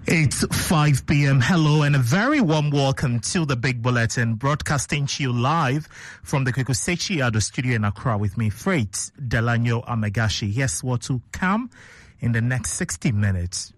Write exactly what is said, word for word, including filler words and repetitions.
It's five p.m. Hello and a very warm welcome to the Big Bulletin, broadcasting to you live from the Kwekusechi Ado studio in Accra with me, Freight Delano Amegashi. Here's what to come in the next sixty minutes.